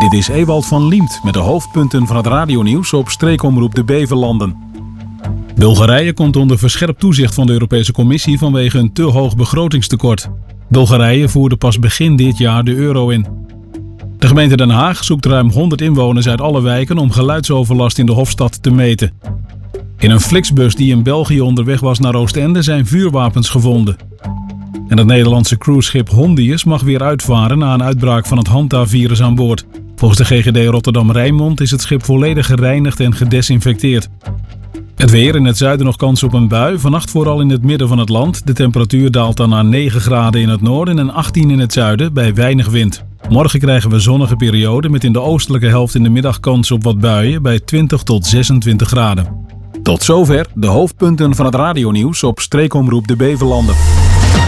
Dit is Ewald van Liemt met de hoofdpunten van het radionieuws op streekomroep De Beverlanden. Bulgarije komt onder verscherpt toezicht van de Europese Commissie vanwege een te hoog begrotingstekort. Bulgarije voerde pas begin dit jaar de euro in. De gemeente Den Haag zoekt ruim 100 inwoners uit alle wijken om geluidsoverlast in de Hofstad te meten. In een Flixbus die in België onderweg was naar Oostende zijn vuurwapens gevonden. En het Nederlandse cruiseschip Hondius mag weer uitvaren na een uitbraak van het Hanta-virus aan boord. Volgens de GGD Rotterdam-Rijnmond is het schip volledig gereinigd en gedesinfecteerd. Het weer, in het zuiden nog kans op een bui. Vannacht vooral in het midden van het land. De temperatuur daalt dan naar 9 graden in het noorden en 18 in het zuiden bij weinig wind. Morgen krijgen we zonnige periode met in de oostelijke helft in de middag kans op wat buien bij 20 tot 26 graden. Tot zover de hoofdpunten van het radionieuws op streekomroep De Beverlanden.